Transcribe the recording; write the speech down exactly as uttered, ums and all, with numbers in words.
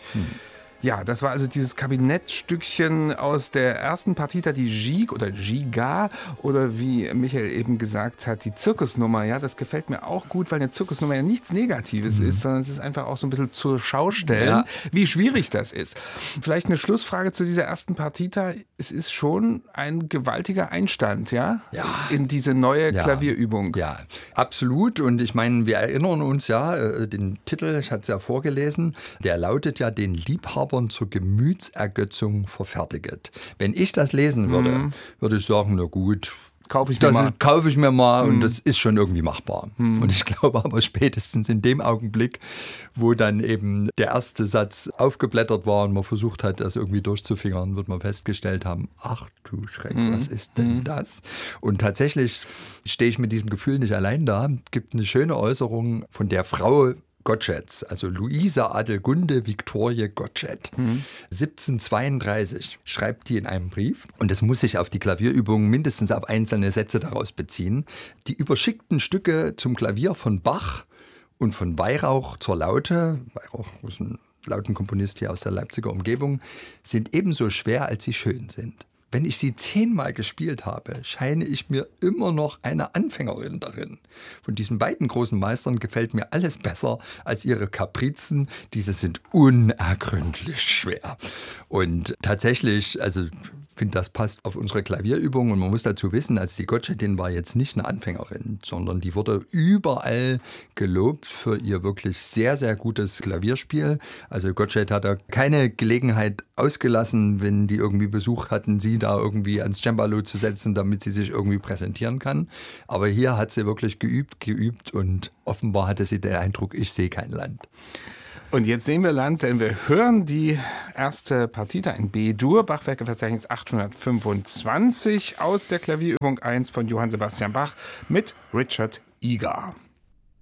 Hm. Ja, das war also dieses Kabinettstückchen aus der ersten Partita, die Gigue oder Giga oder wie Michael eben gesagt hat, die Zirkusnummer. Ja, das gefällt mir auch gut, weil eine Zirkusnummer ja nichts Negatives mhm. ist, sondern es ist einfach auch so ein bisschen zur Schau stellen, ja. wie schwierig das ist. Vielleicht eine Schlussfrage zu dieser ersten Partita. Es ist schon ein gewaltiger Einstand, ja, ja. in diese neue ja. Klavierübung. Ja, absolut. Und ich meine, wir erinnern uns ja, den Titel, ich hatte es ja vorgelesen, der lautet ja den Liebhaber zur Gemütsergötzung verfertiget. Wenn ich das lesen würde, mhm. würde ich sagen, na gut, kaufe ich mir das mal. Ist, kaufe ich mir mal mhm. und das ist schon irgendwie machbar. Mhm. Und ich glaube aber spätestens in dem Augenblick, wo dann eben der erste Satz aufgeblättert war und man versucht hat, das irgendwie durchzufingern, wird man festgestellt haben, ach du Schreck, mhm. was ist denn mhm. das? Und tatsächlich stehe ich mit diesem Gefühl nicht allein da. Es gibt eine schöne Äußerung von der Frau Gottscheds, also Luisa Adelgunde Viktorie Gottsched. Mhm. siebzehnhundertzweiunddreißig schreibt die in einem Brief, und das muss sich auf die Klavierübungen mindestens auf einzelne Sätze daraus beziehen, die überschickten Stücke zum Klavier von Bach und von Weihrauch zur Laute, Weihrauch ist ein Lautenkomponist hier aus der Leipziger Umgebung, sind ebenso schwer, als sie schön sind. Wenn ich sie zehnmal gespielt habe, scheine ich mir immer noch eine Anfängerin darin. Von diesen beiden großen Meistern gefällt mir alles besser als ihre Kaprizen. Diese sind unergründlich schwer. Und tatsächlich, also ich finde, das passt auf unsere Klavierübung, und man muss dazu wissen, also die Gottschedin war jetzt nicht eine Anfängerin, sondern die wurde überall gelobt für ihr wirklich sehr, sehr gutes Klavierspiel. Also Gottsched hat da keine Gelegenheit ausgelassen, wenn die irgendwie Besuch hatten, sie da irgendwie ans Cembalo zu setzen, damit sie sich irgendwie präsentieren kann. Aber hier hat sie wirklich geübt, geübt und offenbar hatte sie den Eindruck, ich sehe kein Land. Und jetzt sehen wir Land, denn wir hören die erste Partita in B-Dur, Bachwerkeverzeichnis achthundertfünfundzwanzig aus der Klavierübung eins von Johann Sebastian Bach mit Richard Egar.